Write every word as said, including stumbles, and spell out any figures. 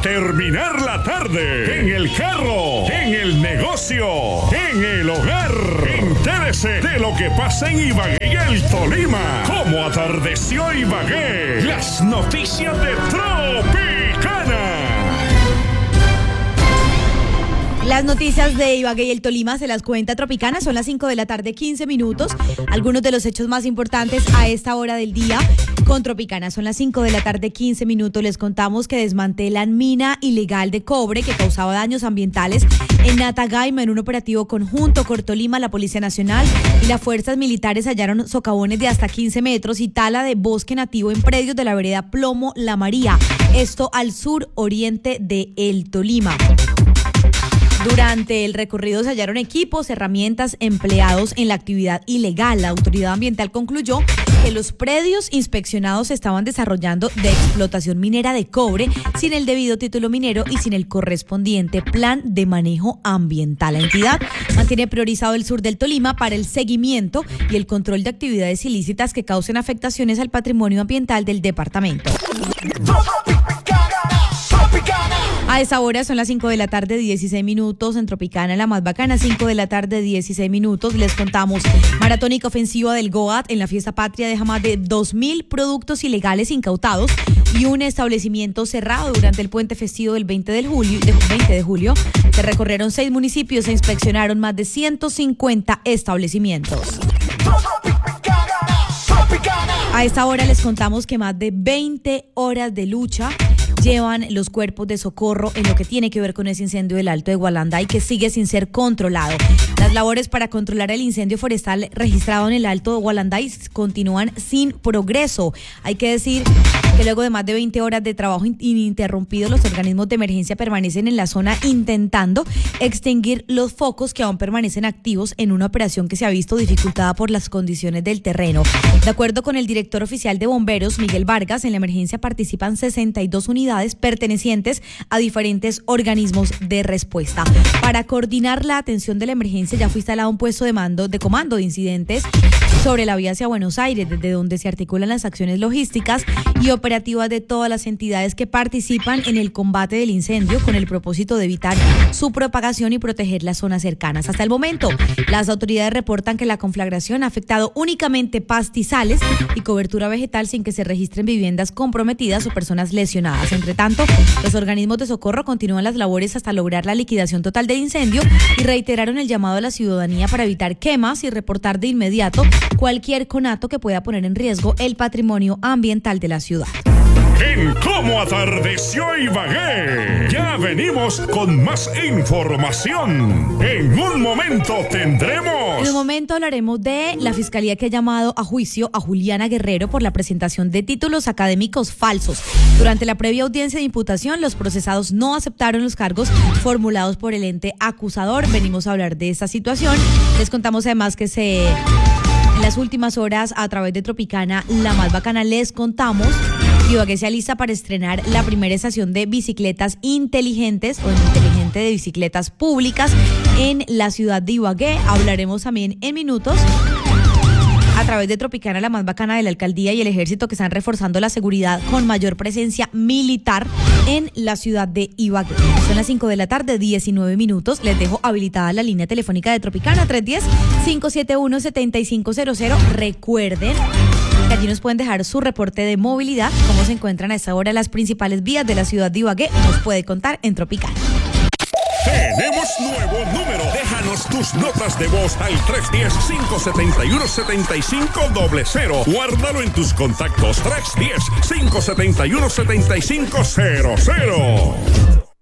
terminar la tarde, en el carro, en el negocio, en el hogar. Entérese de lo que pasa en Ibagué y el Tolima. ¿Cómo atardeció Ibagué? Las noticias de Tropicana. Las noticias de Ibagué y el Tolima se las cuenta Tropicana. Son las cinco de la tarde, quince minutos. Algunos de los hechos más importantes a esta hora del día con Tropicana. Son las cinco de la tarde, quince minutos. Les contamos que desmantelan mina ilegal de cobre que causaba daños ambientales en Natagaima en un operativo conjunto. Cortolima, la Policía Nacional y las fuerzas militares hallaron socavones de hasta quince metros y tala de bosque nativo en predios de la vereda Plomo La María. Esto al sur oriente de El Tolima. Durante el recorrido se hallaron equipos, herramientas empleados en la actividad ilegal. La autoridad ambiental concluyó que los predios inspeccionados se estaban desarrollando de explotación minera de cobre sin el debido título minero y sin el correspondiente plan de manejo ambiental. La entidad mantiene priorizado el sur del Tolima para el seguimiento y el control de actividades ilícitas que causen afectaciones al patrimonio ambiental del departamento. A esa hora son las cinco de la tarde, dieciséis minutos en Tropicana, la más bacana, cinco de la tarde, dieciséis minutos. Les contamos, maratónica ofensiva del GOAT en la fiesta patria deja más de dos mil productos ilegales incautados y un establecimiento cerrado durante el puente festivo del veinte de julio. veinte de julio se recorrieron seis municipios e inspeccionaron más de ciento cincuenta establecimientos. A esta hora les contamos que más de veinte horas de lucha llevan los cuerpos de socorro en lo que tiene que ver con ese incendio del Alto de Gualanday que sigue sin ser controlado. Las labores para controlar el incendio forestal registrado en el Alto de Gualanday continúan sin progreso. Hay que decir que luego de más de veinte horas de trabajo ininterrumpido, los organismos de emergencia permanecen en la zona intentando extinguir los focos que aún permanecen activos en una operación que se ha visto dificultada por las condiciones del terreno. De acuerdo con el director oficial de bomberos, Miguel Vargas, en la emergencia participan sesenta y dos unidades pertenecientes a diferentes organismos de respuesta. Para coordinar la atención de la emergencia ya fue instalado un puesto de mando de comando de incidentes sobre la vía hacia Buenos Aires, desde donde se articulan las acciones logísticas y operativas de todas las entidades que participan en el combate del incendio con el propósito de evitar su propagación y proteger las zonas cercanas. Hasta el momento, las autoridades reportan que la conflagración ha afectado únicamente pastizales y cobertura vegetal sin que se registren viviendas comprometidas o personas lesionadas. Entre tanto, los organismos de socorro continúan las labores hasta lograr la liquidación total del incendio y reiteraron el llamado a la ciudadanía para evitar quemas y reportar de inmediato cualquier conato que pueda poner en riesgo el patrimonio ambiental de la ciudad. En Cómo atardeció Ibagué, ya venimos con más información. En un momento tendremos... En un momento hablaremos de la fiscalía que ha llamado a juicio a Juliana Guerrero por la presentación de títulos académicos falsos. Durante la previa audiencia de imputación, los procesados no aceptaron los cargos formulados por el ente acusador. Venimos a hablar de esta situación. Les contamos además que se... En las últimas horas, a través de Tropicana, la más bacana, les contamos que Ibagué se alista para estrenar la primera estación de bicicletas inteligentes o inteligente de bicicletas públicas en la ciudad de Ibagué. Hablaremos también en minutos a través de Tropicana, la más bacana, de la alcaldía y el ejército que están reforzando la seguridad con mayor presencia militar en la ciudad de Ibagué. Son las cinco de la tarde, diecinueve minutos. Les dejo habilitada la línea telefónica de Tropicana, tres uno cero, cinco siete uno, siete cinco cero cero. Recuerden que allí nos pueden dejar su reporte de movilidad, cómo se encuentran a esta hora las principales vías de la ciudad de Ibagué. Nos puede contar en Tropicana. Tenemos nuevo número. Déjanos tus notas de voz al tres uno cero, cinco siete uno, siete cinco cero cero. Guárdalo en tus contactos. tres uno cero, cinco siete uno, siete cinco cero cero.